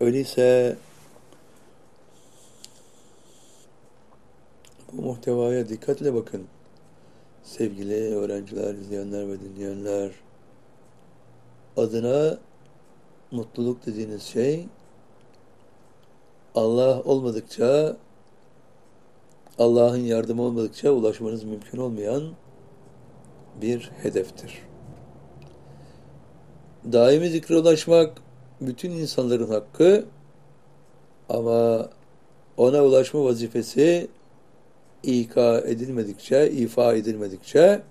Öyleyse bu muhtevaya dikkatle bakın. Sevgili öğrenciler, izleyenler ve dinleyenler, adına mutluluk dediğiniz şey, Allah olmadıkça, Allah'ın yardımı olmadıkça ulaşmanız mümkün olmayan bir hedeftir. Daimi zikre ulaşmak bütün insanların hakkı, ama ona ulaşma vazifesi ifa edilmedikçe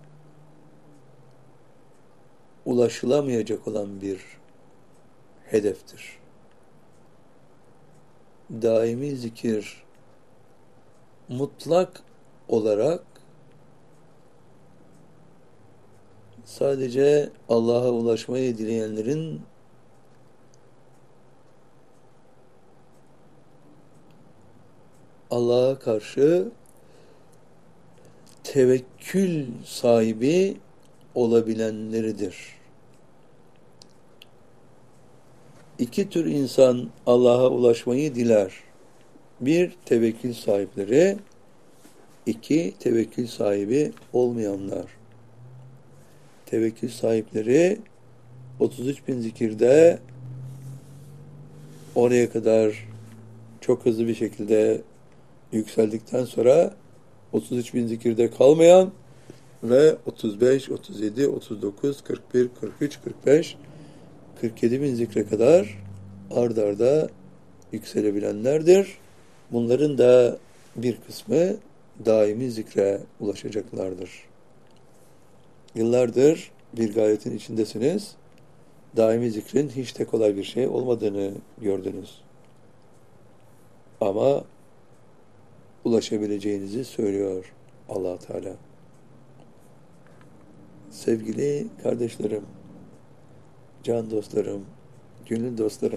ulaşılamayacak olan bir hedeftir. Daimi zikir mutlak olarak sadece Allah'a ulaşmayı dileyenlerin Allah'a karşı tevekkül sahibi olabilenleridir. İki tür insan Allah'a ulaşmayı diler. Bir, tevekkül sahipleri; iki, tevekkül sahibi olmayanlar. Tevekkül sahipleri 33.000 zikirde oraya kadar çok hızlı bir şekilde yükseldikten sonra 33.000 zikirde kalmayan ve 35, 37, 39, 41, 43, 45, 47.000 zikre kadar ard arda yükselebilenlerdir. Bunların da bir kısmı daimi zikre ulaşacaklardır. Yıllardır bir gayetin içindesiniz. Daimi zikrin hiç de kolay bir şey olmadığını gördünüz. Ama ulaşabileceğinizi söylüyor Allah Teala. Sevgili kardeşlerim, can dostlarım, gönül dostlarım,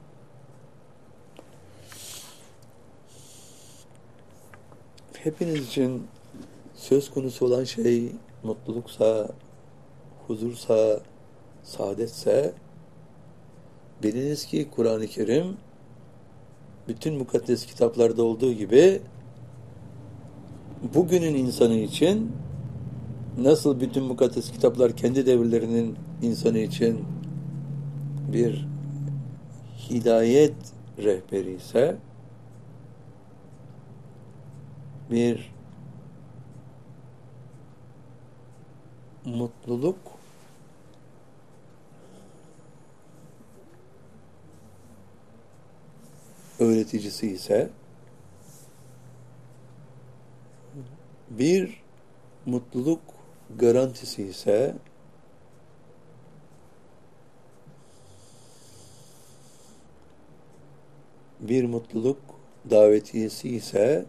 hepiniz için söz konusu olan şey mutluluksa, huzursa, saadetse, biliniz ki Kur'an-ı Kerim bütün mukaddes kitaplarda olduğu gibi bugünün insanı için, nasıl bütün mukaddes kitaplar kendi devirlerinin insanı için bir hidayet rehberi ise, bir mutluluk öğreticisi ise, bir mutluluk garantisi ise, bir mutluluk davetiyesi ise,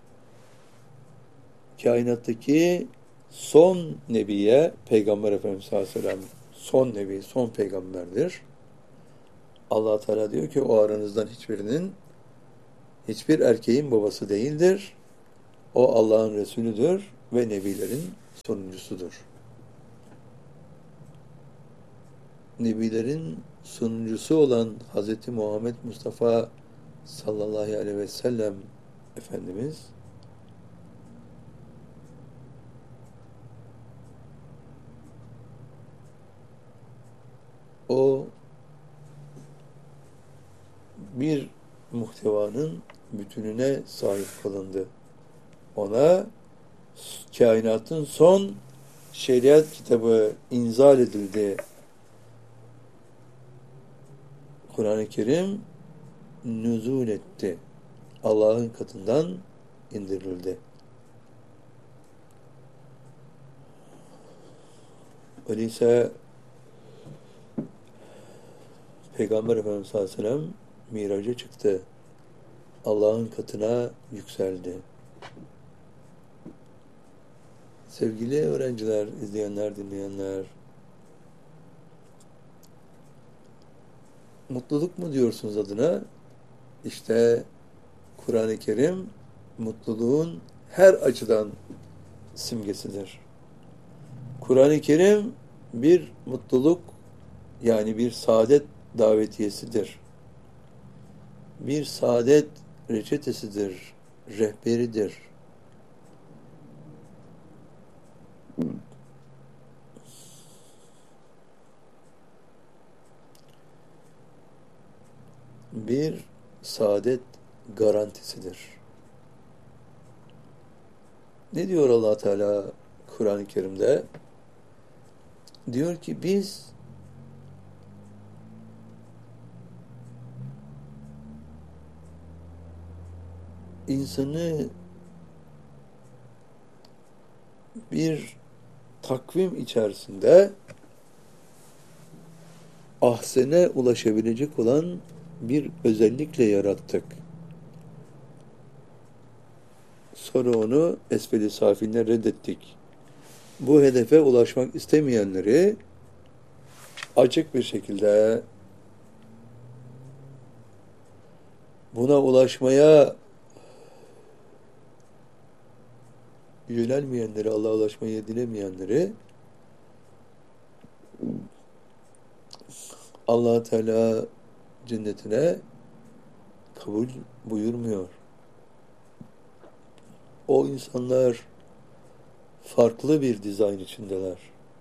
kainattaki son nebiye, Peygamber Efendimiz sallallahu aleyhi ve sellem son nebi, son peygamberdir. Allah Teala diyor ki o aranızdan hiçbir erkeğin babası değildir. O Allah'ın Resulüdür ve nebilerin sonuncusudur. Nebilerin sonuncusu olan Hz. Muhammed Mustafa sallallahu aleyhi ve sellem Efendimiz o bir muhtevanın bütününe sahip kılındı. Ona kainatın son şeriat kitabı inzal edildi. Kur'an-ı Kerim nüzul etti. Allah'ın katından indirildi. Öyleyse Peygamber Efendimiz sallallahu aleyhi ve sellem miraca çıktı. Allah'ın katına yükseldi. Sevgili öğrenciler, izleyenler, dinleyenler, mutluluk mu diyorsunuz adına? İşte Kur'an-ı Kerim mutluluğun her açıdan simgesidir. Kur'an-ı Kerim bir mutluluk, yani bir saadet davetiyesidir. bir saadet reçetesidir, rehberidir. Bir saadet garantisidir. Ne diyor Allah Teala Kur'an-ı Kerim'de? Diyor ki biz insanı bir takvim içerisinde ahsene ulaşabilecek olan bir özellikle yarattık. Sonra onu esfel-i safiline reddettik. Bu hedefe ulaşmak istemeyenleri açık bir şekilde buna ulaşmaya yönelmeyenleri, Allah'a ulaşmayı dilemeyenleri Allah Teala cennetine kabul buyurmuyor. O insanlar farklı bir dizayn içindeler.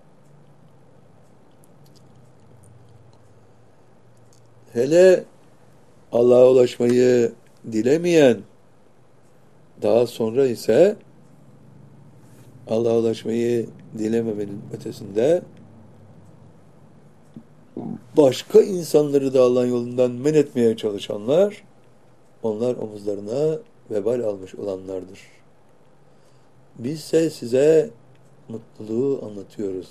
Hele Allah'a ulaşmayı dilemeyen, daha sonra ise Allah'a ulaşmayı dilememenin ötesinde başka insanları da Allah'ın yolundan men etmeye çalışanlar, onlar omuzlarına vebal almış olanlardır. Bizse size mutluluğu anlatıyoruz.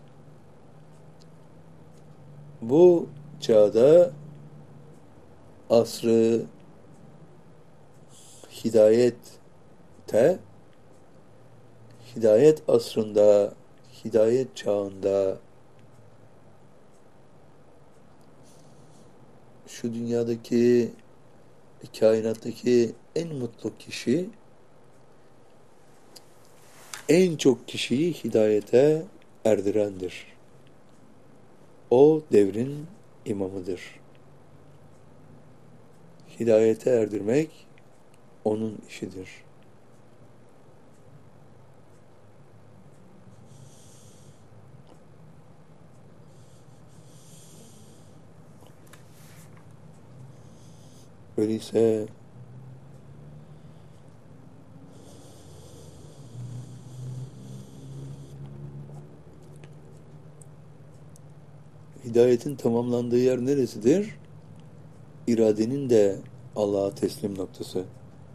Bu çağda asrı hidayette, hidayet asrında, hidayet çağında şu dünyadaki, kainattaki en mutlu kişi, en çok kişiyi hidayete erdirendir. O devrin imamıdır. Hidayete erdirmek onun işidir. Öyleyse hidayetin tamamlandığı yer neresidir? İradenin de Allah'a teslim noktası.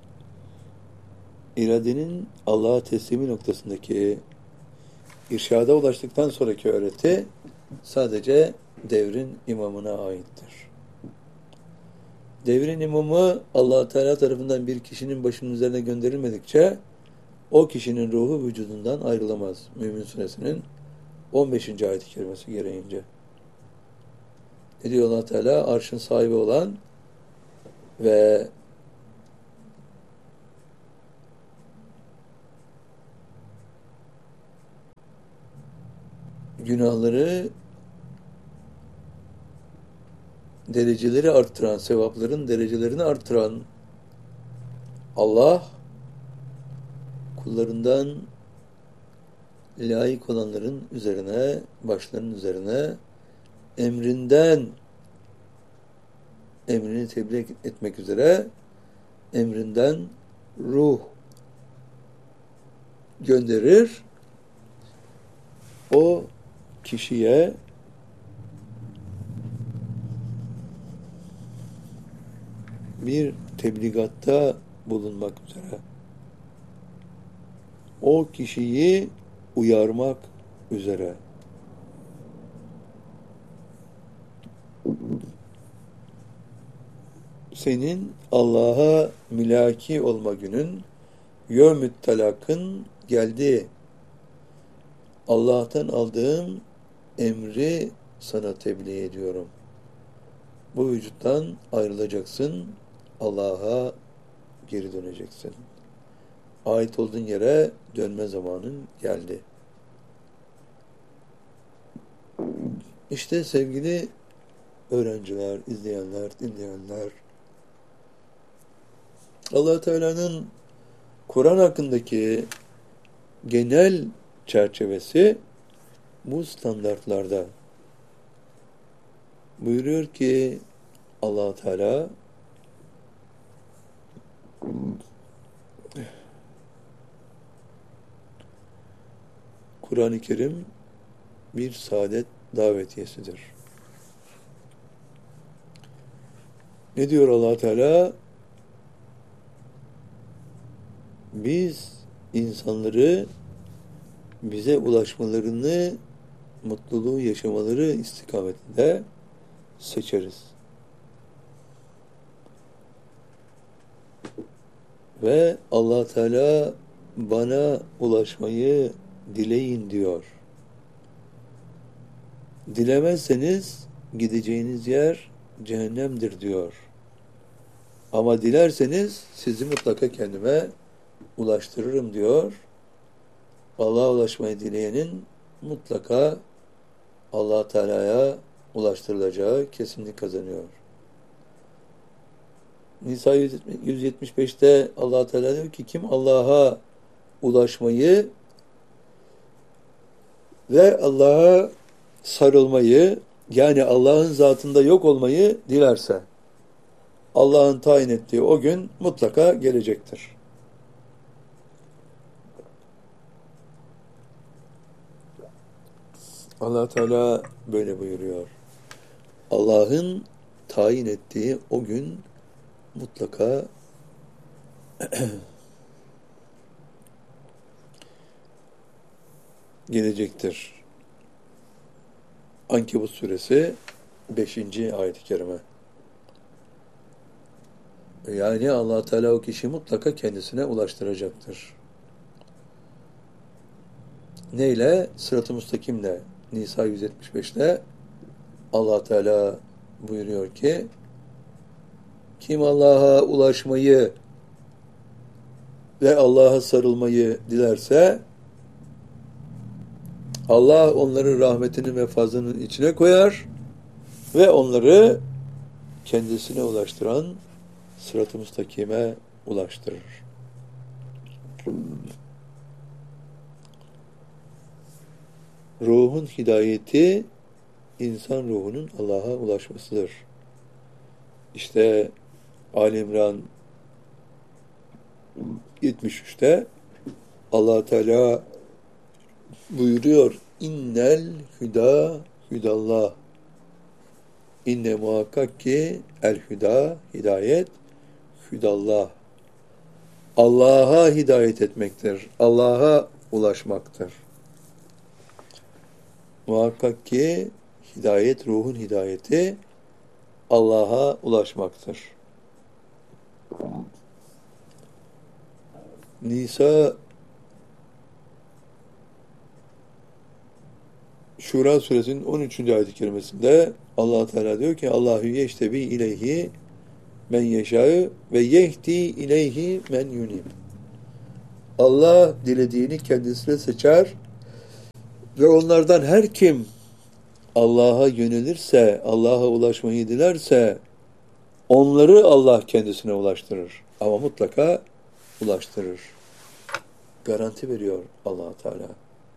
İradenin Allah'a teslimi noktasındaki irşada ulaştıktan sonraki öğreti sadece devrin imamına aittir. Devrin imamı Allah Teala tarafından bir kişinin başının üzerine gönderilmedikçe o kişinin ruhu vücudundan ayrılamaz. Mümin Suresinin 15. ayet-i kerimesi gereğince. Ne diyor Allah Teala? Arşın sahibi olan ve günahları, dereceleri arttıran, sevapların derecelerini arttıran Allah, kullarından layık olanların üzerine, başlarının üzerine emrini tebliğ etmek üzere emrinden ruh gönderir. O kişiye bir tebligatta bulunmak üzere, o kişiyi uyarmak üzere. Senin Allah'a mülaki olma günün, yevmü't talakın geldi. Allah'tan aldığım emri sana tebliğ ediyorum. Bu vücuttan ayrılacaksın, Allah'a geri döneceksin. Ait olduğun yere dönme zamanın geldi. İşte sevgili öğrenciler, izleyenler, dinleyenler, Allah Teala'nın Kur'an hakkındaki genel çerçevesi bu standartlarda. Buyuruyor ki Allah Teala Kur'an-ı Kerim bir saadet davetiyesidir. Ne diyor Allah Teala? Biz insanları bize ulaşmalarını, mutluluğu yaşamaları istikametinde seçeriz. Ve Allah Teala bana ulaşmayı dileyin diyor. Dilemezseniz gideceğiniz yer cehennemdir diyor. Ama dilerseniz sizi mutlaka kendime ulaştırırım diyor. Allah'a ulaşmayı dileyenin mutlaka Allah Teala'ya ulaştırılacağı kesinlik kazanıyor. Nisa 175'te Allah Teala diyor ki kim Allah'a ulaşmayı ve Allah'a sarılmayı, yani Allah'ın zatında yok olmayı dilerse Allah'ın tayin ettiği o gün mutlaka gelecektir. Allah Teala böyle buyuruyor. Allah'ın tayin ettiği o gün mutlaka gelecektir. Ankebut suresi 5. ayet-i kerime. Yani Allah Teala o kişiyi mutlaka kendisine ulaştıracaktır. Neyle? Sırat-ı müstakimle. Nisa 175'te Allah Teala buyuruyor ki kim Allah'a ulaşmayı ve Allah'a sarılmayı dilerse Allah onların rahmetinin ve fazlının içine koyar ve onları kendisine ulaştıran sırat-ı müstakime ulaştırır. Ruhun hidayeti insan ruhunun Allah'a ulaşmasıdır. İşte Ali İmran 73'te Allah Teala buyuruyor innel hüda hüdallah. İnne muhakkak ki el hüda hidayet hüdallah. Allah'a hidayet etmektir. Allah'a ulaşmaktır. Muhakkak ki hidayet, ruhun hidayeti Allah'a ulaşmaktır. Nisa Şura suresinin 13. ayet-i kerimesinde Allah Teala diyor ki Allahu yeştebi ileyhi men yeşâ'ı ve yehdi ileyhi men yunib. Allah dilediğini kendisine seçer ve onlardan her kim Allah'a yönelirse, Allah'a ulaşmayı dilerse onları Allah kendisine ulaştırır. Ama mutlaka ulaştırır. Garanti veriyor Allah Teala.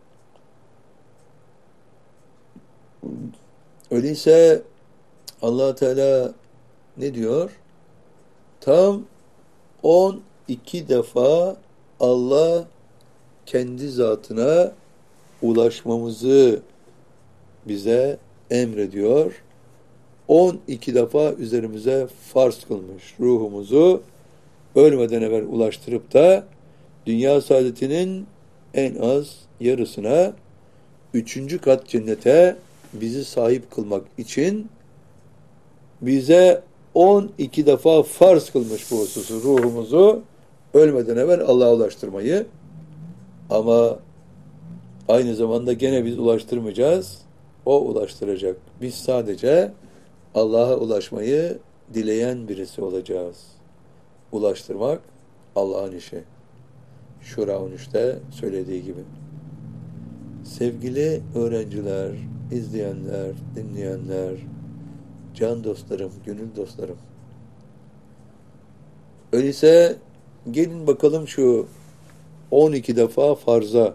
Öyleyse Allah Teala ne diyor? Tam 12 defa Allah kendi zatına ulaşmamızı bize emrediyor. 12 defa üzerimize farz kılmış. Ruhumuzu ölmeden evvel ulaştırıp da dünya saadetinin en az yarısına 3. kat cennete bizi sahip kılmak için bize 12 defa farz kılmış bu hususu. Ruhumuzu ölmeden evvel Allah'a ulaştırmayı. Ama aynı zamanda gene biz ulaştırmayacağız. O ulaştıracak. Biz sadece Allah'a ulaşmayı dileyen birisi olacağız. Ulaştırmak Allah'ın işi. Şura 13'te söylediği gibi. Sevgili öğrenciler, izleyenler, dinleyenler, can dostlarım, gönül dostlarım. Öyleyse gelin bakalım şu 12 defa farza.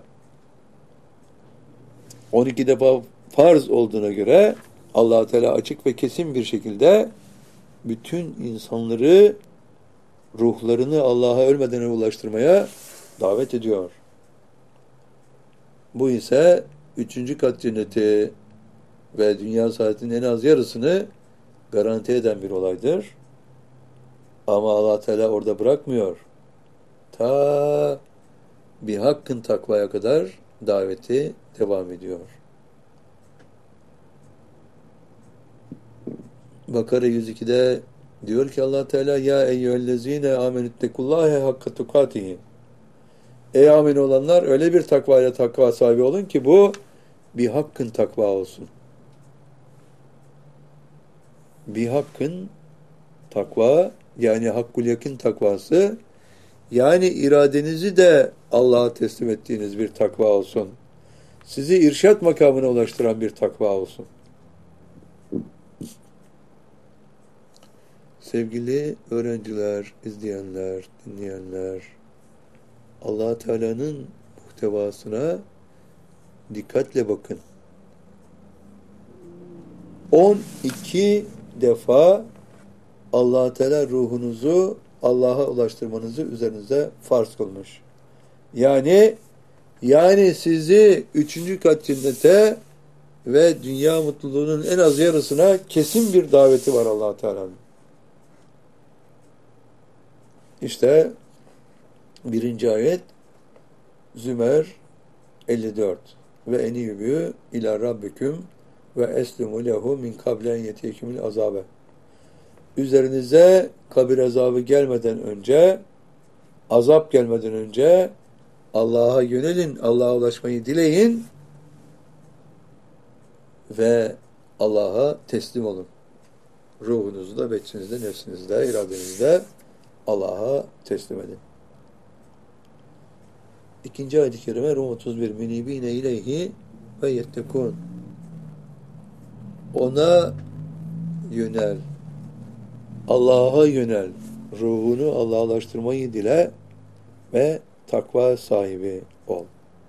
12 defa farz olduğuna göre Allah Teala açık ve kesin bir şekilde bütün insanları ruhlarını Allah'a ölmeden ulaştırmaya davet ediyor. Bu ise 3. kat cenneti ve dünya saadetinin en az yarısını garanti eden bir olaydır. Ama Allah Teala orada bırakmıyor. Ta bir hakkın takvaya kadar daveti devam ediyor. Bakara 102'de diyor ki Allah Teala ya eyyühellezine amenüttekullâhe hakka tukâtihi. Ey amin olanlar öyle bir takvayla takva sahibi olun ki bu bir hakkın takva olsun. Bir hakkın takva yani hakkul yakın takvası yani iradenizi de Allah'a teslim ettiğiniz bir takva olsun. Sizi irşat makamına ulaştıran bir takva olsun. Sevgili öğrenciler, izleyenler, dinleyenler, Allah Teala'nın muhtevasına dikkatle bakın. 12 defa Allah Teala ruhunuzu Allah'a ulaştırmanızı üzerinize farz kılmış. Yani sizi 3. kat cennete ve dünya mutluluğunun en az yarısına kesin bir daveti var Allah Teala'nın. İşte 1. ayet Zümer 54 ve enîbû ilâ rabbiküm ve eslimu lehu min kablen yetiyekümül azabe. Üzerinize kabir azabı gelmeden önce, azap gelmeden önce Allah'a yönelin, Allah'a ulaşmayı dileyin ve Allah'a teslim olun. Ruhunuzda, bedeninizde, nefsinizde, iradenizde Allah'a teslim edin. 2. ayet-i kerime Rum 31 Minibine ileyhi ve yettekûn. Ona yönel. Allah'a yönel. Ruhunu Allah'laştırmayı dile ve takva sahibi ol.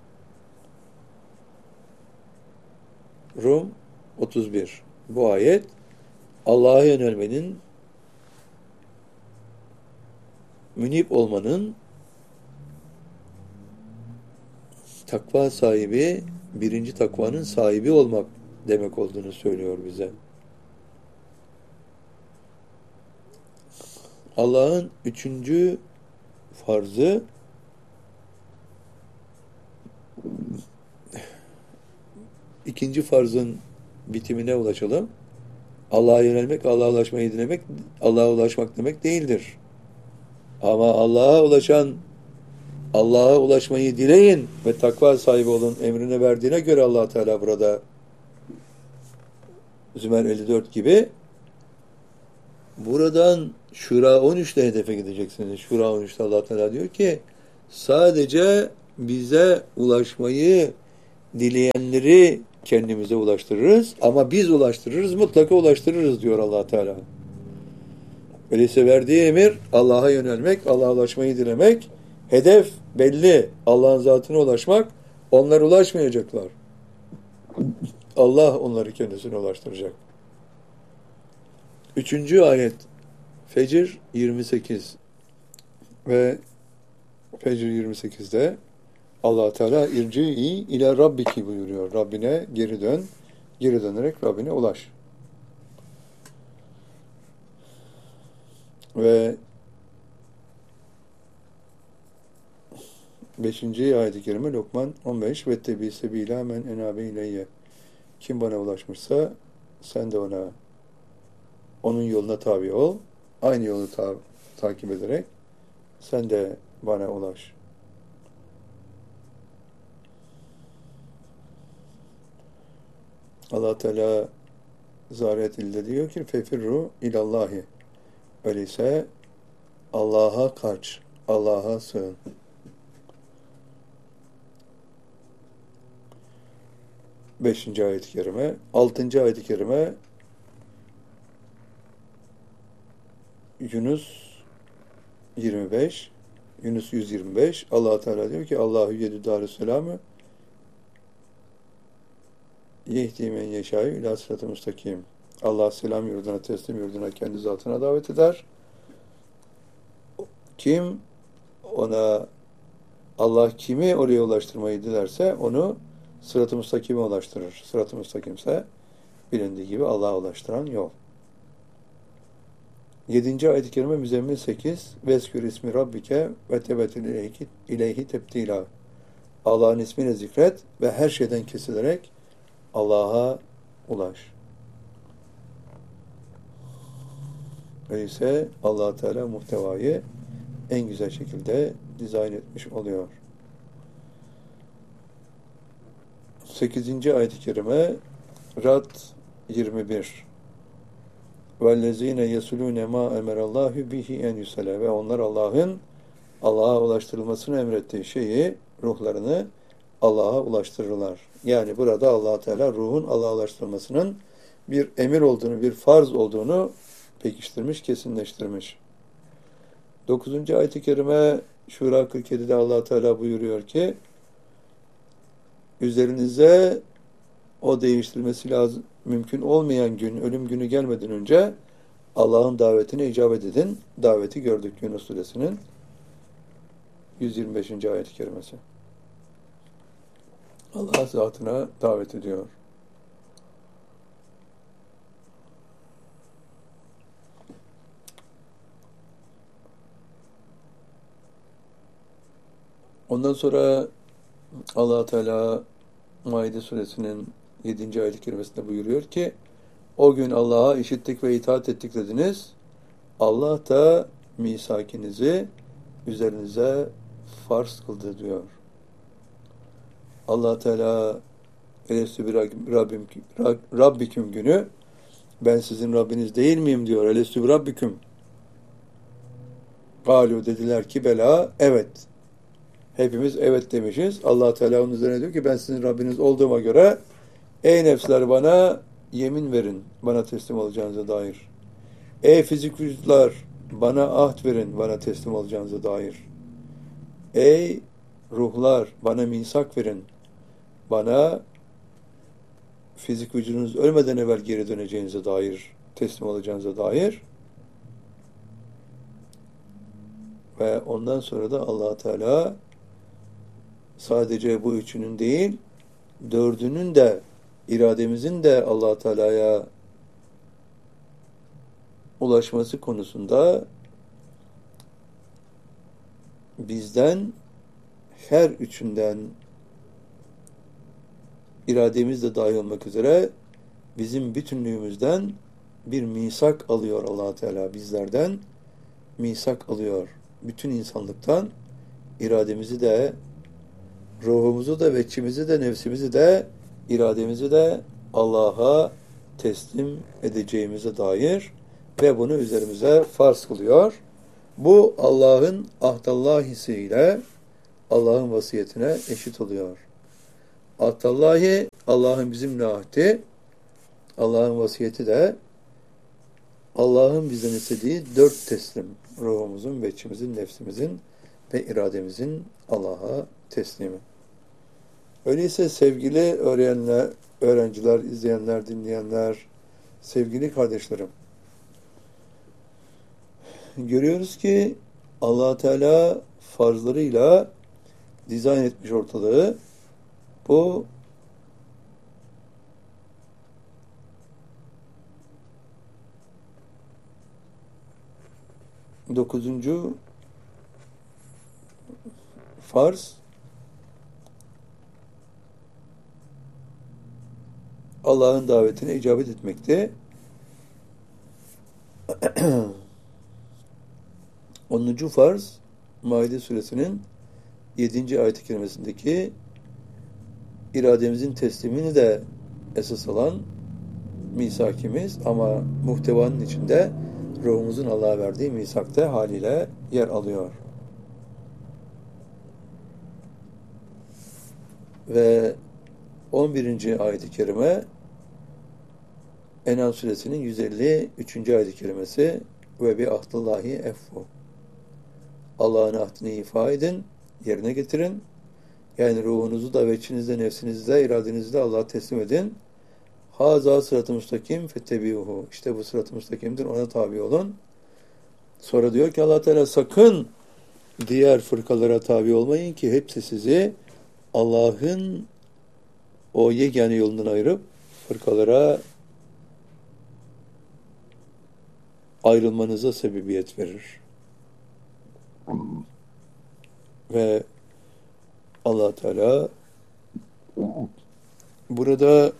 Rum 31. Bu ayet Allah'a yönelmenin, münip olmanın, takva sahibi, 1. takvanın sahibi olmak demek olduğunu söylüyor bize. Allah'ın 3. farzı ikinci farzın bitimine ulaşalım. Allah'a yönelmek, Allah'a ulaşmayı dilemek, Allah'a ulaşmak demek değildir. Ama Allah'a ulaşmayı dileyin ve takva sahibi olun emrine verdiğine göre Allah Teala burada Zümer 54 gibi buradan Şura 13'te hedefe gideceksiniz. Şura 13'te Allah Teala diyor ki sadece bize ulaşmayı dileyenleri kendimize ulaştırırız ama biz ulaştırırız, mutlaka ulaştırırız diyor Allah Teala. Öyleyse verdiği emir Allah'a yönelmek, Allah'a ulaşmayı dilemek, hedef belli, Allah'ın zatına ulaşmak, onlar ulaşmayacaklar. Allah onları kendisine ulaştıracak. 3. ayet Fecr 28 ve Fecr 28'de Allah Teala irci'i ila rabbiki buyuruyor. Rabbine geri dön. Geri dönerek Rabbine ulaş. Ve 5. ayet-i kerime Lokman 15 ve tebi sebila men enabe ileyye. Kim bana ulaşmışsa sen de onun yoluna tabi ol. Aynı yolu takip ederek sen de bana ulaş. Allah Teala Zariyat ilde diyor ki fefirru ilallahi. Öyleyse Allah'a kaç, Allah'a sığın. Beşinci ayet-i kerime. 6. ayet-i kerime Yunus 25, Yunus 125. Allah Teala diyor ki Allahu yedü darüsselamü yehdi men yeşâ'ü ilâ sırat-ı müstakim. Allah selam yurduna, teslim yurduna, kendi zatına davet eder. Kim ona Allah kimi oraya ulaştırmayı dilerse onu sırat-ı müstakime ulaştırır. Sırat-ı müstakimse bilindiği gibi Allah'a ulaştıran yol. 7. ayet-i kerime Müzzemmil 8. Veskür ismi rabbike ve tebettül ileyhi tebdila. Allah'ın ismini zikret ve her şeyden kesilerek Allah'a ulaş. Öyleyse Allah Teala muhtevayı en güzel şekilde dizayn etmiş oluyor. 8. ayet-i kerime Rad 21. وَالَّذ۪ينَ يَسُلُونَ مَا اَمَرَ اللّٰهُ بِهِ اَنْ يُسَلَى. Ve onlar Allah'a ulaştırılmasını emrettiği şeyi, ruhlarını Allah'a ulaştırırlar. Yani burada Allah Teala ruhun Allah'a ulaştırılmasının bir emir olduğunu, bir farz olduğunu pekiştirmiş, kesinleştirmiş. 9. ayet-i kerime Şura 47'de Allah Teala buyuruyor ki üzerinize o değiştirmesi lazım, mümkün olmayan gün, ölüm günü gelmeden önce Allah'ın davetine icabet edin. Daveti gördük Yunus Suresinin 125. ayet-i kerimesi. Allah zatına davet ediyor. Ondan sonra Allah Teala Maide Suresinin 7. ayet-i kerimesinde buyuruyor ki o gün Allah'a işittik ve itaat ettik dediniz. Allah da misakinizi üzerinize farz kıldı diyor. Allah Teala Elestü bir Rabbiküm günü ben sizin Rabbiniz değil miyim diyor. Elestü bir Rabbiküm. Galu dediler ki bela evet. Hepimiz evet demişiz. Allah Teala onun üzerine diyor ki ben sizin Rabbiniz olduğuma göre ey nefsler bana yemin verin. Bana teslim olacağınıza dair. Ey fizik vücutlar bana ahd verin. Bana teslim olacağınıza dair. Ey ruhlar bana misak verin. Bana fizik vücudunuz ölmeden evvel geri döneceğinize dair, teslim olacağınıza dair. Ve ondan sonra da Allah Teala sadece bu üçünün değil, dördünün de irademizin de Allah Teala'ya ulaşması konusunda bizden her üçünden irademiz de dahil olmak üzere bizim bütünlüğümüzden bir misak alıyor Allah Teala. Bizlerden misak alıyor. Bütün insanlıktan irademizi de, ruhumuzu da, veçimizi de, nefsimizi de, irademizi de Allah'a teslim edeceğimize dair ve bunu üzerimize farz kılıyor. Bu Allah'ın ahdallahisiyle Allah'ın vasiyetine eşit oluyor. Ahdallahi Allah'ın bizimle ahdi, Allah'ın vasiyeti de Allah'ın bizden istediği 4 teslim. Ruhumuzun, veçimizin, nefsimizin ve irademizin Allah'a teslimi. Öyleyse sevgili öğrenciler, izleyenler, dinleyenler, sevgili kardeşlerim, görüyoruz ki Allah Teala farzlarıyla dizayn etmiş ortalığı. Bu dokuzuncu farz Allah'ın davetine icabet etmekte. 10. farz Maide Suresinin 7. ayet-i kerimesindeki irademizin teslimini de esas alan misakimiz ama muhtevanın içinde ruhumuzun Allah'a verdiği misakta haliyle yer alıyor. Ve 11. ayet-i kerime En'am suresinin 153. ayet-i kerimesi ve bi ahdillahi effu. Allah'ın ahdini ifa edin, yerine getirin. Yani ruhunuzu da ve içinizde, nefsinizde, iradenizde Allah'a teslim edin. Haza sırat-ı müstakim fettebi'uhu. İşte bu sırat-ı müstakimdir, ona tabi olun. Sonra diyor ki Allah Teala sakın diğer fırkalara tabi olmayın ki hepsi sizi Allah'ın o yegane yolundan ayırıp fırkalara ayrılmanıza sebebiyet verir. Ve Allah Teala burada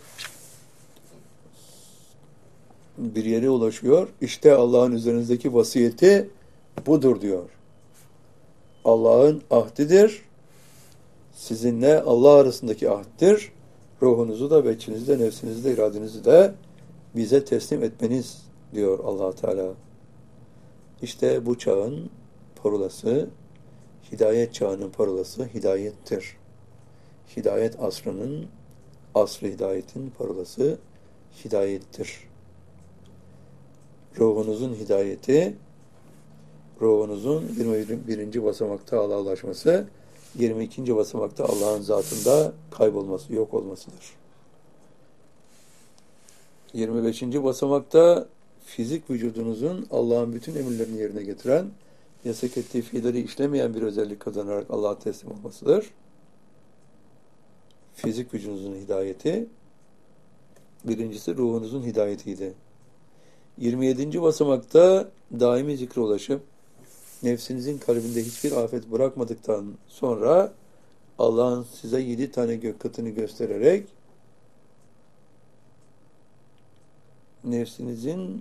bir yere ulaşıyor. İşte Allah'ın üzerinizdeki vasiyeti budur diyor. Allah'ın ahdidir. Sizinle Allah arasındaki ahddir. Ruhunuzu da, içinizde, nefsinizde, iradenizi de bize teslim etmeniz diyor Allah Teala. İşte bu çağın parolası, hidayet çağının parolası hidayettir. Hidayet asrının, asr-ı hidayetin parolası hidayettir. Ruhunuzun hidayeti, ruhunuzun 21. basamakta Allah'a ulaşması, 22. basamakta Allah'ın zatında kaybolması, yok olmasıdır. 25. basamakta fizik vücudunuzun Allah'ın bütün emirlerini yerine getiren, yasak ettiği fiilleri işlemeyen bir özellik kazanarak Allah'a teslim olmasıdır. Fizik vücudunuzun hidayeti, birincisi ruhunuzun hidayetiydi. 27. basamakta daimi zikre ulaşıp, nefsinizin kalbinde hiçbir afet bırakmadıktan sonra Allah'ın size 7 tane gök katını göstererek nefsinizin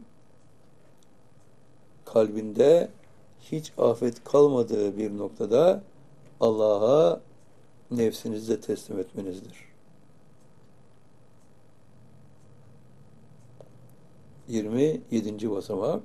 kalbinde hiç afet kalmadığı bir noktada Allah'a nefsinizi teslim etmenizdir. 27. basamak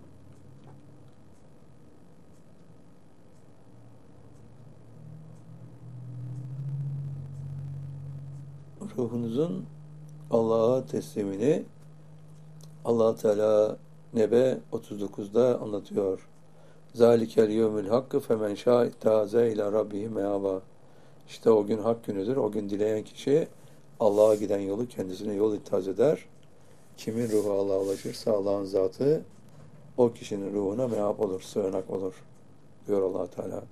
ruhunuzun Allah'a teslimini Allah Teala Nebe 39'da anlatıyor. Zalikel yevmül hakkı femen şâ ittâze ilâ rabbihi meâbâ. İşte o gün hak günüdür. O gün dileyen kişi Allah'a giden yolu kendisine yol ittihaz eder. Kimin ruhu Allah'a ulaşırsa Allah'ın zatı o kişinin ruhuna meâb olur, sığınak olur diyor Allah Teala.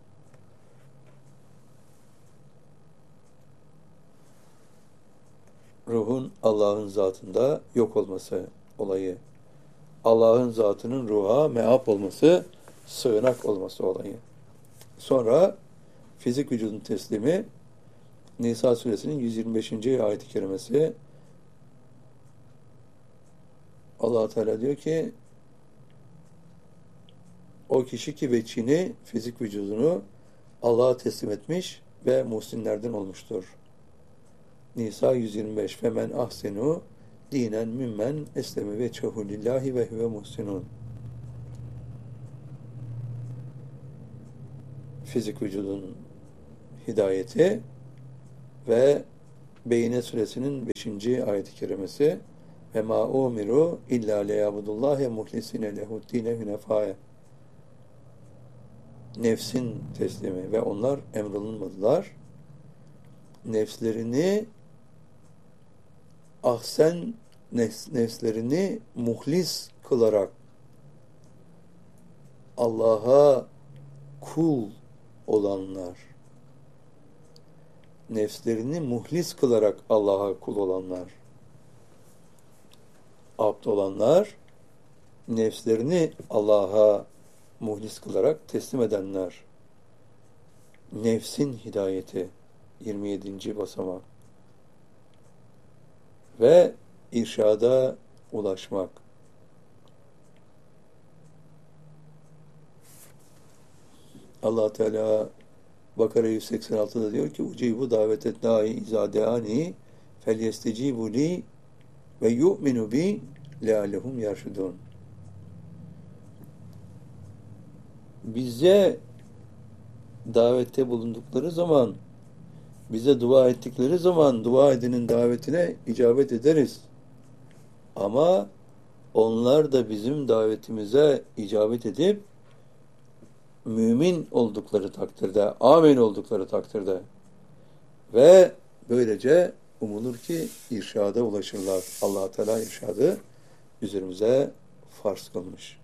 Ruhun Allah'ın zatında yok olması olayı. Allah'ın zatının ruha meâb olması, sığınak olması olayı. Sonra fizik vücudun teslimi, Nisa suresinin 125. ayet-i kerimesi. Allah Teala diyor ki o kişi ki veçhini, fizik vücudunu Allah'a teslim etmiş ve muhsinlerden olmuştur. Nisa 125. Femen ahsenu dinen mimmen esleme veçhehu lillahi ve huve muhsinun. Fizik vücudun hidayeti ve Beyne suresinin 5. ayet-i kerimesi ve ma umiru illa liyabudullahi muhlisine lehuddine hünefâye. Nefsin teslimi ve onlar emrolunmadılar. Nefslerini ahsen nefslerini muhlis kılarak Allah'a kul olanlar, nefslerini muhlis kılarak Allah'a kul olanlar, abd olanlar, nefslerini Allah'a muhlis kılarak teslim edenler. Nefsin hidayeti 27. basamak ve irşada ulaşmak. Allah Teala Bakara 186'da diyor ki ucibu davetet da'i izadeani felyestecibu li ve yu'minu bi leallehum yerşudun. Bize davette bulundukları zaman, bize dua ettikleri zaman dua edenin davetine icabet ederiz. Ama onlar da bizim davetimize icabet edip mümin oldukları takdirde, amin oldukları takdirde ve böylece umulur ki irşada ulaşırlar. Allah Teala irşadı üzerimize farz kılmış.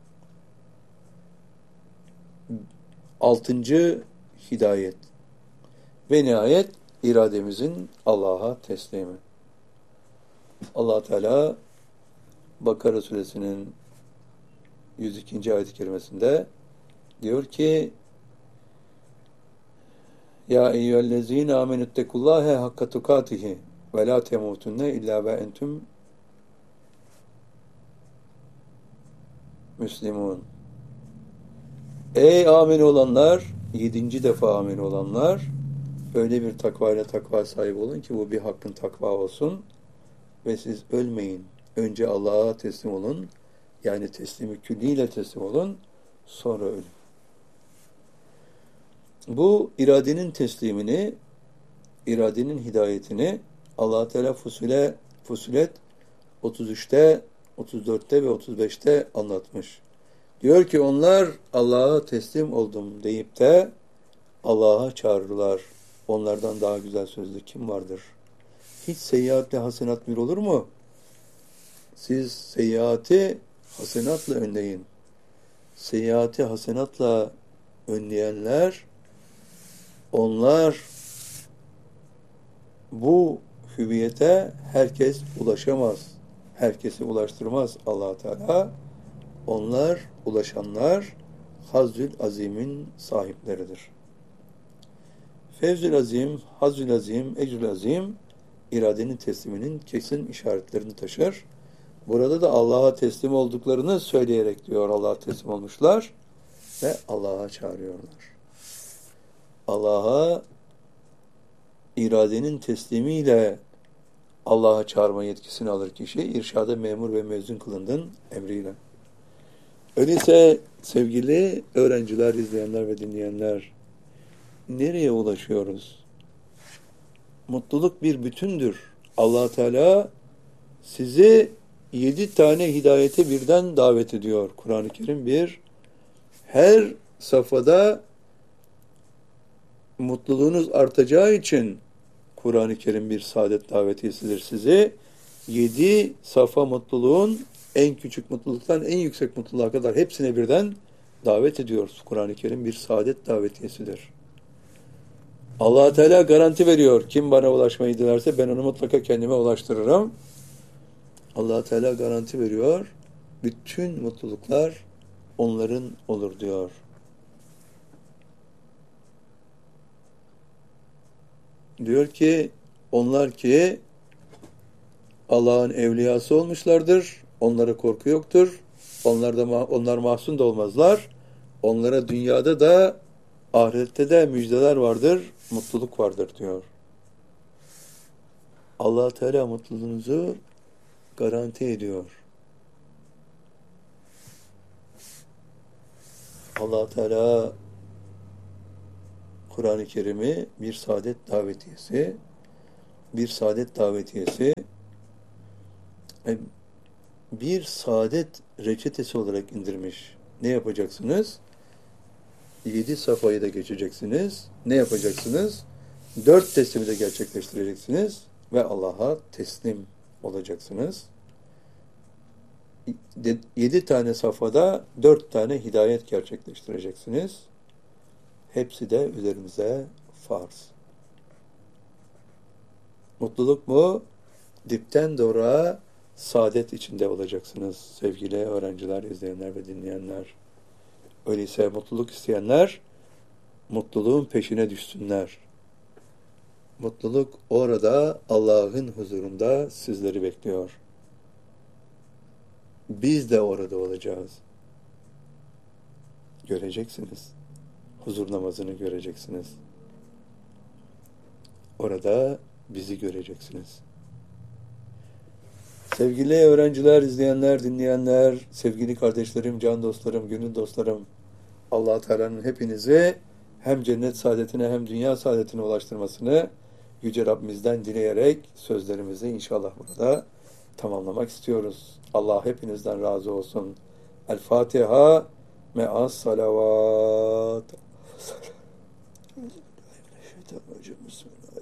6. hidayet ve nihayet irademizin Allah'a teslimi. Allah Teala Bakara suresinin 102. ayet-i kerimesinde diyor ki: Ya eyyühellezine amenüttekullâhe hakka tukâtihi ve lâ temûtunne illâ ve entüm müslimûn. Ey amin olanlar, 7. defa amin olanlar, öyle bir takva sahibi olun ki bu bir hakkın takva olsun ve siz ölmeyin. Önce Allah'a teslim olun, yani teslimi külliyle teslim olun, sonra ölün. Bu iradenin teslimini, iradenin hidayetini Allah Teala Fusilet 33'te, 34'te ve 35'te anlatmış. Diyor ki onlar Allah'a teslim oldum deyip de Allah'a çağırırlar. Onlardan daha güzel sözlü kim vardır? Hiç seyyiatle hasenat bir olur mu? Siz seyyiatı hasenatla önleyin. Seyyiatı hasenatla önleyenler, onlar bu hüviyete herkes ulaşamaz. Herkesi ulaştırmaz Allah Teala. Onlar, ulaşanlar Hazzül Azim'in sahipleridir. Fevzül Azim, Hazzül Azim, Ecrül Azim iradenin tesliminin kesin işaretlerini taşır. Burada da Allah'a teslim olduklarını söyleyerek diyor Allah'a teslim olmuşlar ve Allah'a çağırıyorlar. Allah'a iradenin teslimiyle Allah'a çağırma yetkisini alır kişi, irşada memur ve mezun kılındın emriyle. Öyleyse sevgili öğrenciler, izleyenler ve dinleyenler, nereye ulaşıyoruz? Mutluluk bir bütündür. Allah Teala sizi 7 tane hidayete birden davet ediyor. Kur'an-ı Kerim bir. Her safhada mutluluğunuz artacağı için Kur'an-ı Kerim bir saadet davetiyesidir. Sizi 7 safa mutluluğun en küçük mutluluktan en yüksek mutluluğa kadar hepsine birden davet ediyoruz. Kur'an-ı Kerim bir saadet davetiyesidir. Allah Teala garanti veriyor. Kim bana ulaşmayı dilerse ben onu mutlaka kendime ulaştırırım. Allah Teala garanti veriyor. Bütün mutluluklar onların olur diyor. Diyor ki onlar ki Allah'ın evliyası olmuşlardır. Onlara korku yoktur. Onlar mahzun da olmazlar. Onlara dünyada da ahirette de müjdeler vardır, mutluluk vardır diyor. Allah Teala mutluluğunuzu garanti ediyor. Allah Teala Kur'an-ı Kerim'i bir saadet davetiyesi, bir saadet reçetesi olarak indirmiş. Ne yapacaksınız? 7 safhayı da geçeceksiniz. Ne yapacaksınız? 4 teslimi de gerçekleştireceksiniz ve Allah'a teslim olacaksınız. 7 tane safhada 4 tane hidayet gerçekleştireceksiniz. Hepsi de üzerimize farz. Mutluluk mu? Dipten doğruya saadet içinde olacaksınız sevgili öğrenciler, izleyenler ve dinleyenler. Öyleyse mutluluk isteyenler mutluluğun peşine düşsünler. Mutluluk orada Allah'ın huzurunda sizleri bekliyor. Biz de orada olacağız. Göreceksiniz. Huzur namazını göreceksiniz. Orada bizi göreceksiniz. Sevgili öğrenciler, izleyenler, dinleyenler, sevgili kardeşlerim, can dostlarım, gönül dostlarım, Allah Teala'nın hepinizi hem cennet saadetine hem dünya saadetine ulaştırmasını Yüce Rabbimizden dileyerek sözlerimizi inşallah burada tamamlamak istiyoruz. Allah hepinizden razı olsun. El Fatiha. me'as salavat. Bismillahirrahmanirrahim.